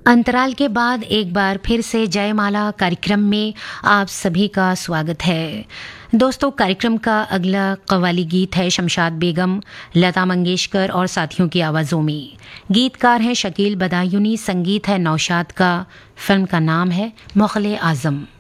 अंतराल के बाद एक बार फिर से जयमाला कार्यक्रम में आप सभी का स्वागत है। दोस्तों, कार्यक्रम का अगला कव्वाली गीत है शमशाद बेगम, लता मंगेशकर और साथियों की आवाज़ों में। गीतकार हैं शकील बदायूनी, संगीत है नौशाद का, फिल्म का नाम है मुग़ल-ए-आज़म।